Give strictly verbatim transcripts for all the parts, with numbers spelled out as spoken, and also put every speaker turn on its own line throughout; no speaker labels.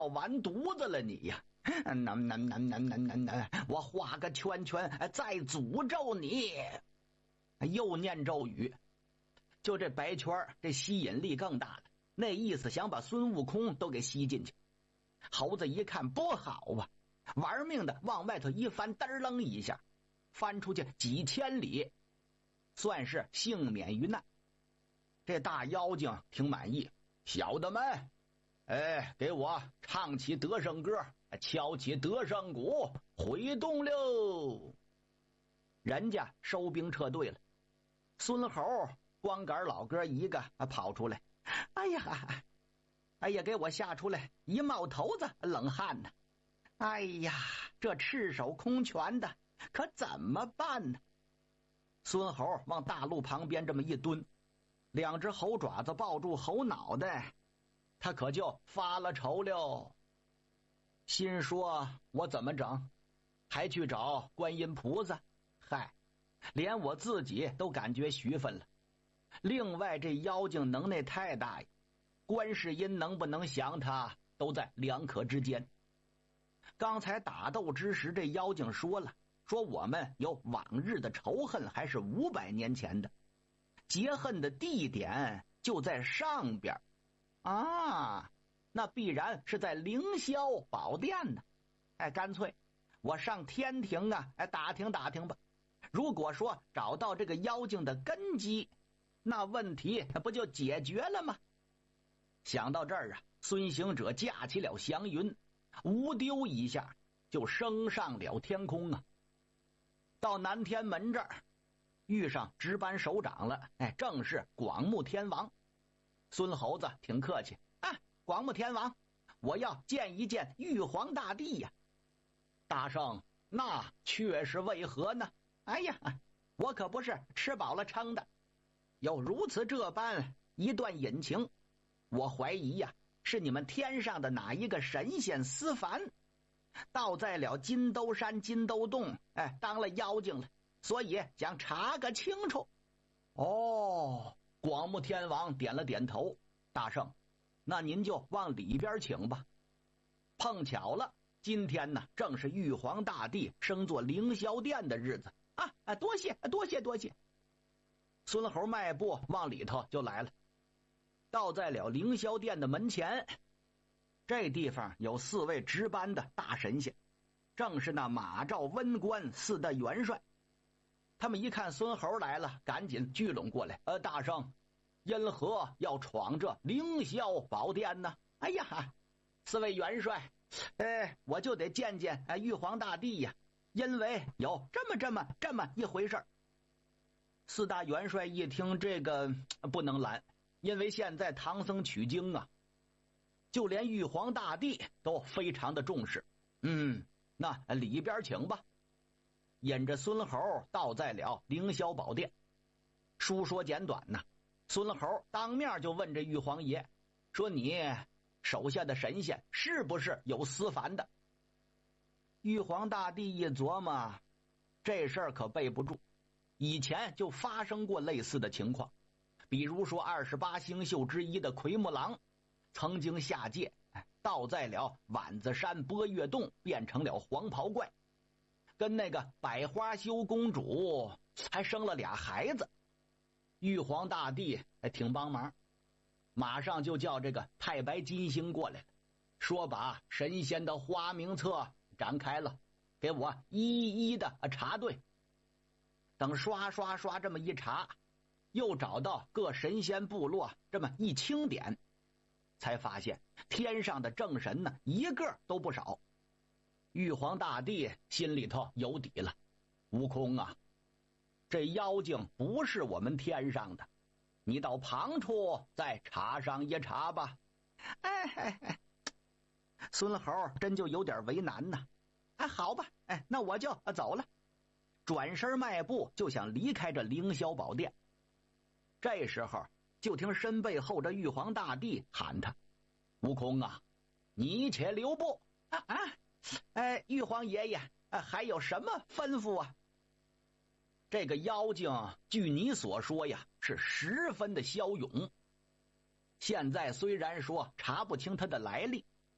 完犊子了你呀！能能能能能能能，我画个圈圈再诅咒你！又念咒语，就这白圈这吸引力更大了，那意思想把孙悟空都给吸进去。猴子一看不好啊，玩命的往外头一翻，嘚楞一下翻出去几千里，算是幸免于难。这大妖精挺满意，小的们，哎，给我唱起得胜歌，敲起得胜鼓，回动喽！人家收兵撤退了，孙猴光杆老哥一个跑出来，哎呀，哎呀，给我吓出来一冒头子冷汗呢！哎呀，这赤手空拳的可怎么办呢？孙猴往大路旁边这么一蹲，两只猴爪子抱住猴脑袋，他可就发了愁了。心说我怎么整？还去找观音菩萨？嗨，连我自己都感觉虚分了。另外这妖精能耐太大呀，观世音能不能降他都在两可之间。刚才打斗之时，这妖精说了，说我们有往日的仇恨，还是五百年前的，结恨的地点就在上边啊，那必然是在凌霄宝殿呢。哎，干脆我上天庭啊，哎，打听打听吧。如果说找到这个妖精的根基，那问题不就解决了吗？想到这儿啊，孙行者架起了祥云，无丢一下就升上了天空啊。到南天门这儿，遇上值班首长了，哎，正是广目天王。孙猴子挺客气啊，广目天王，我要见一见玉皇大帝呀。大圣，那却是为何呢？哎呀，我可不是吃饱了撑的，有如此这般一段隐情，我怀疑呀，是你们天上的哪一个神仙思凡，倒在了金兜山金兜洞，哎，当了妖精了，所以想查个清楚。哦，广目天王点了点头，大圣，那您就往里边请吧。碰巧了，今天呢正是玉皇大帝升做凌霄殿的日子啊！啊，多谢多谢多谢。孙猴迈步往里头就来了，到在了凌霄殿的门前。这地方有四位值班的大神仙，正是那马赵温官四大元帅。他们一看孙猴来了，赶紧聚拢过来。呃，大圣，因何要闯这凌霄宝殿呢？哎呀，四位元帅，哎，我就得见见哎玉皇大帝呀，因为有这么这么这么一回事。四大元帅一听这个不能拦，因为现在唐僧取经啊，就连玉皇大帝都非常的重视。嗯，那里边请吧。引着孙猴到在了凌霄宝殿。书说简短呐，孙猴当面就问这玉皇爷，说你手下的神仙是不是有思凡的？玉皇大帝一琢磨，这事儿可背不住，以前就发生过类似的情况。比如说二十八星宿之一的奎木狼曾经下界，到在了碗子山波月洞，变成了黄袍怪，跟那个百花羞公主还生了俩孩子。玉皇大帝还挺帮忙，马上就叫这个太白金星过来了，说把神仙的花名册展开了，给我一一的查对。等刷刷刷这么一查，又找到各神仙部落这么一清点，才发现天上的正神呢一个都不少。玉皇大帝心里头有底了，悟空啊，这妖精不是我们天上的，你到旁处再查上一查吧。哎哎哎，孙猴真就有点为难呐。哎，好吧，哎，那我就走了。转身迈步就想离开这凌霄宝殿。这时候就听身背后这玉皇大帝喊他：悟空啊，你且留步啊啊！哎，玉皇爷爷，啊，还有什么吩咐啊？这个妖精据你所说呀，是十分的骁勇。现在虽然说查不清他的来历，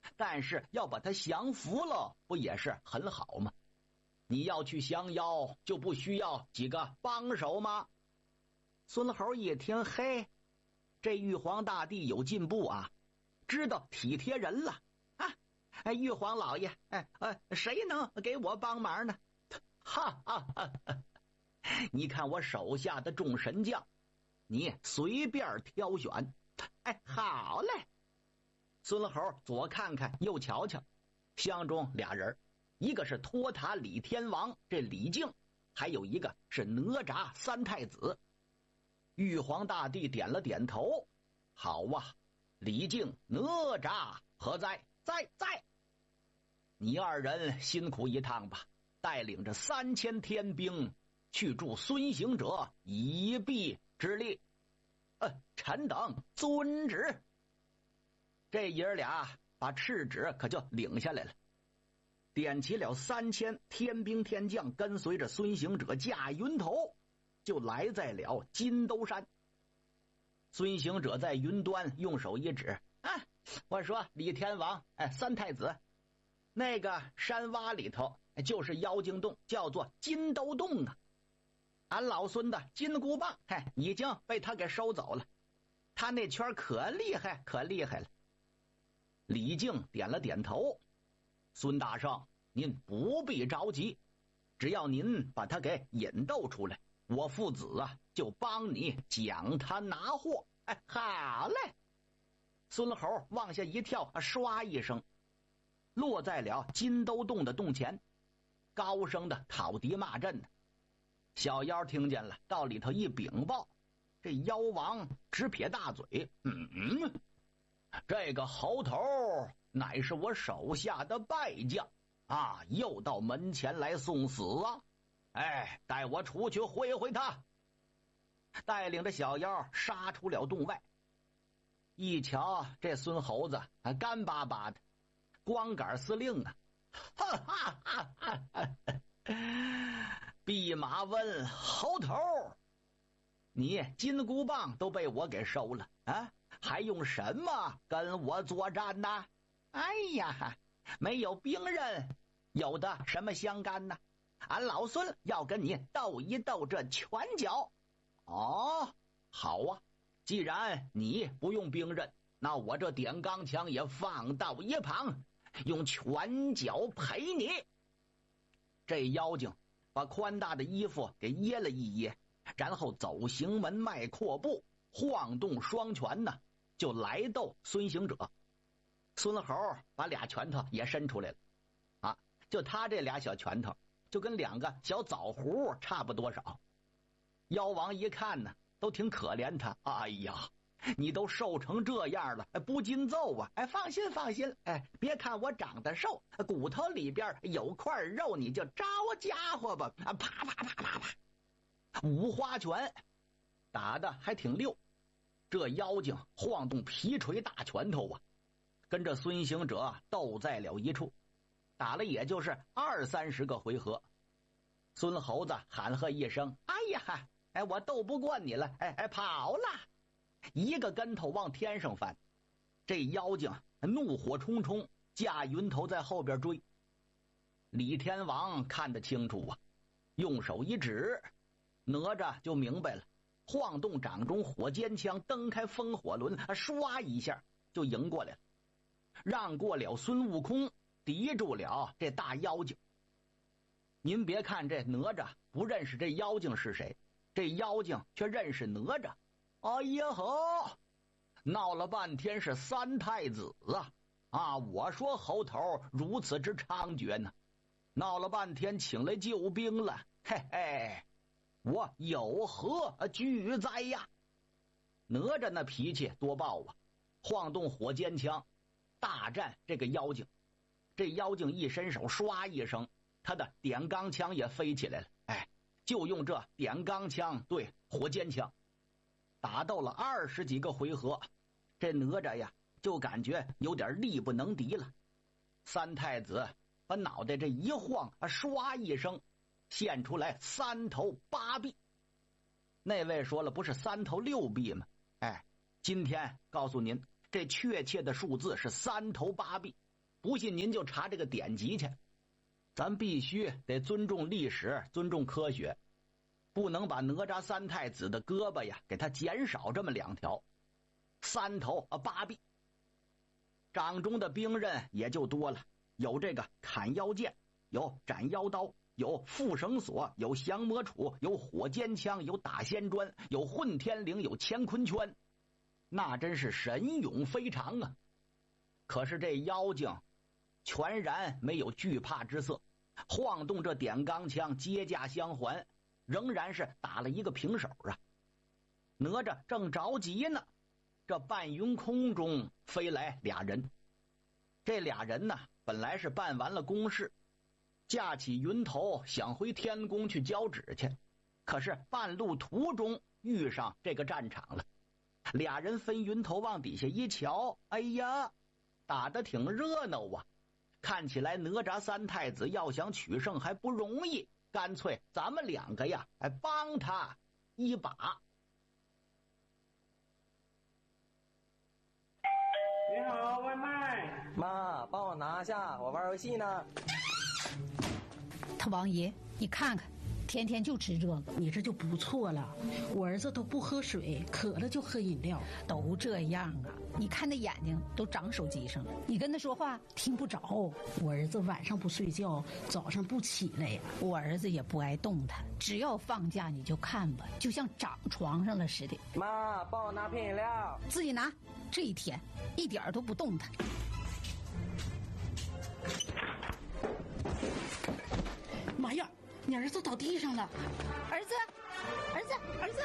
但是要把他降服了，不也是很好吗？你要去降妖，就不需要几个帮手吗？孙猴一听，嘿，这玉皇大帝有进步啊，知道体贴人了啊！哎，玉皇老爷，哎哎，谁能给我帮忙呢？哈哈哈哈！你看我手下的众神将，你随便挑选。哎，好嘞！孙猴左看看，右瞧瞧，相中俩人，一个是托塔李天王这李靖，还有一个是哪吒三太子。玉皇大帝点了点头，好啊，李靖、哪吒何在？在在。你二人辛苦一趟吧，带领着三千天兵去助孙行者一臂之力。呃，臣等遵旨。这爷俩把敕旨可就领下来了，点起了三千天兵天将，跟随着孙行者驾云头，就来在了金兜山。孙行者在云端用手一指，啊，我说李天王，哎，三太子，那个山洼里头就是妖精洞，叫做金兜洞啊。俺老孙的金箍棒，嘿，已经被他给收走了。他那圈可厉害，可厉害了。李靖点了点头，孙大圣，您不必着急，只要您把他给引逗出来，我父子啊就帮你将他拿货。哎，好嘞！孙猴往下一跳，唰一声，落在了金兜洞的洞前，高声的讨敌骂阵呢。小妖听见了，到里头一禀报，这妖王直撇大嘴，嗯，这个猴头乃是我手下的败将啊，又到门前来送死啊！哎，带我出去会会他。带领着小妖杀出了洞外，一瞧这孙猴子还干巴巴的，光杆司令啊！哈哈哈哈哈！弼马温，猴头，你金箍棒都被我给收了啊，还用什么跟我作战呢？哎呀，没有兵刃，有的什么相干呢？俺老孙要跟你斗一斗这拳脚。哦，好啊，既然你不用兵刃，那我这点钢枪也放到一旁，用拳脚陪你。这妖精把宽大的衣服给掖了一掖，然后走行门迈阔步，晃动双拳呢，就来斗孙行者。孙猴把俩拳头也伸出来了，啊，就他这俩小拳头，就跟两个小枣核差不多少。妖王一看呢，都挺可怜他。哎呀，你都瘦成这样了，不禁揍啊！哎，放心放心，哎，别看我长得瘦，骨头里边有块肉，你就招家伙吧！啊，啪啪啪啪啪，五花拳打的还挺溜。这妖精晃动皮锤大拳头啊，跟着孙行者斗在了一处，打了也就是二三十个回合。孙猴子喊喝一声：“哎呀！哎，我斗不过你了！哎哎，跑了！”一个跟头往天上翻。这妖精怒火冲冲，驾云头在后边追。李天王看得清楚啊，用手一指，哪吒就明白了，晃动掌中火尖枪，蹬开风火轮，唰一下就迎过来了，让过了孙悟空，敌住了这大妖精。您别看这哪吒不认识这妖精是谁，这妖精却认识哪吒。哎呀呵，闹了半天是三太子啊！啊，我说猴头如此之猖獗呢，闹了半天请来救兵了，嘿嘿，我有何惧哉呀？哪吒那脾气多暴啊，晃动火尖枪大战这个妖精。这妖精一伸手，唰一声，他的点钢枪也飞起来了。哎，就用这点钢枪对火尖枪打斗了二十几个回合，这哪吒呀就感觉有点力不能敌了。三太子把脑袋这一晃，唰一声现出来三头八臂。那位说了不是三头六臂吗？哎，今天告诉您，这确切的数字是三头八臂。 不信您就查这个典籍去。咱必须得尊重历史，尊重科学，不能把哪吒三太子的胳膊呀给他减少这么两条，三头啊八臂。掌中的兵刃也就多了，有这个砍腰剑，有斩腰刀，有缚绳索，有降魔杵，有火尖枪，有打仙砖，有混天绫，有乾坤圈，那真是神勇非常啊！可是这妖精全然没有惧怕之色，晃动这点钢枪，接驾相还，仍然是打了一个平手啊！哪吒正着急呢，这半云空中飞来俩人。这俩人呢，本来是办完了公事，架起云头想回天宫去交旨去，可是半路途中遇上这个战场了。俩人分云头往底下一瞧，哎呀，打得挺热闹啊！看起来哪吒三太子要想取胜还不容易，干脆咱们两个呀，哎，帮他一把。
你好，外卖。
妈，帮我拿下，我玩游戏呢。
他王爷，你看看，天天就吃这个，
你这就不错了。我儿子都不喝水，渴了就喝饮料，
都这样啊！你看那眼睛都长手机上了，你跟他说话听不着。
我儿子晚上不睡觉，早上不起来呀。
我儿子也不爱动弹，只要放假你就看吧，就像长床上了似的。
妈，帮我拿瓶饮料。
自己拿。这一天一点都不动弹。
妈呀，你儿子倒地上了！
儿子，儿子，儿子！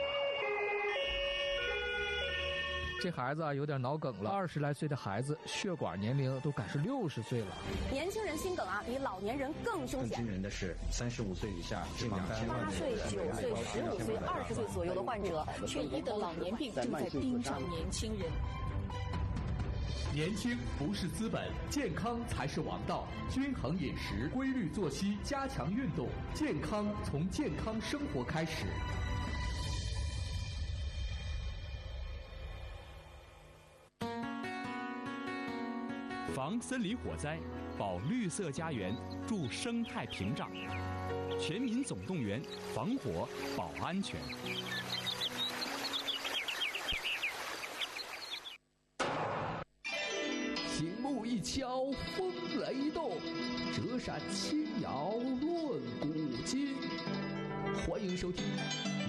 这孩子啊有点脑梗了，二十来岁的孩子血管年龄都赶是六十岁了。
年轻人心梗啊，比老年人更凶险。
更惊人的是，三十五岁以下近两千万
八岁、九岁、十五岁、二十岁左右的患者，却医得老年病正在盯上年轻人。
年轻不是资本，健康才是王道。均衡饮食，规律作息，加强运动，健康从健康生活开始。
防森林火灾，保绿色家园，筑生态屏障。全民总动员，防火保安全。
醒目一敲，风雷动，折扇轻摇论古今。欢迎收听